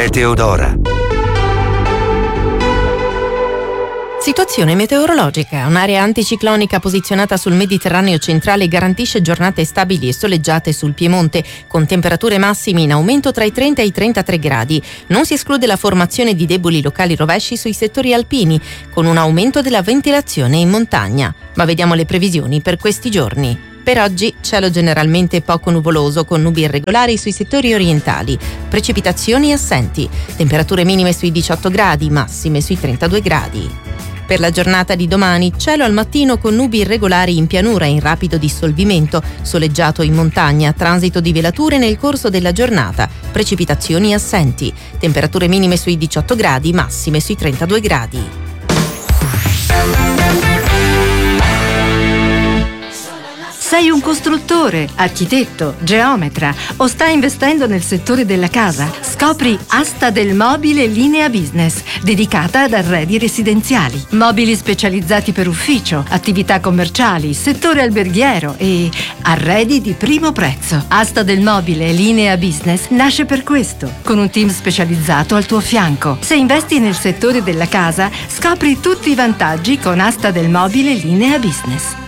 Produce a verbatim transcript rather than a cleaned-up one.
Meteodora. Situazione meteorologica. Un'area anticiclonica posizionata sul Mediterraneo centrale garantisce giornate stabili e soleggiate sul Piemonte, con temperature massime in aumento tra i trenta e i trentatré gradi. Non si esclude la formazione di deboli locali rovesci sui settori alpini, con un aumento della ventilazione in montagna. Ma vediamo le previsioni per questi giorni. Per oggi cielo generalmente poco nuvoloso con nubi irregolari sui settori orientali, precipitazioni assenti, temperature minime sui diciotto gradi, massime sui trentadue gradi. Per la giornata di domani, cielo al mattino con nubi irregolari in pianura in rapido dissolvimento, soleggiato in montagna, transito di velature nel corso della giornata, precipitazioni assenti, temperature minime sui diciotto gradi, massime sui trentadue gradi. Sei un costruttore, architetto, geometra o stai investendo nel settore della casa? Scopri Asta del Mobile Linea Business, dedicata ad arredi residenziali. Mobili specializzati per ufficio, attività commerciali, settore alberghiero e arredi di primo prezzo. Asta del Mobile Linea Business nasce per questo, con un team specializzato al tuo fianco. Se investi nel settore della casa, scopri tutti i vantaggi con Asta del Mobile Linea Business.